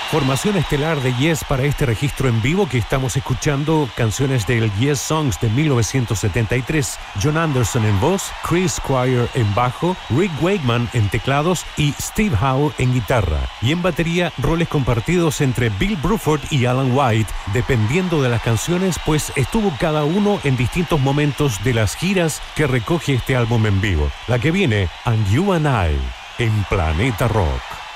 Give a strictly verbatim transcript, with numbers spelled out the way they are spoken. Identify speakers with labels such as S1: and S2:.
S1: Formación estelar de Yes para este registro en vivo que estamos escuchando, canciones del Yes Songs de mil novecientos setenta y tres, John Anderson en voz, Chris Squire en bajo, Rick Wakeman en teclados y Steve Howe en guitarra. Y en batería, roles compartidos entre Bill Bruford y Alan White, dependiendo de las canciones, pues estuvo cada uno en distintos momentos de las giras que recoge este álbum en vivo. La que viene, And You and I, en Planeta Rock.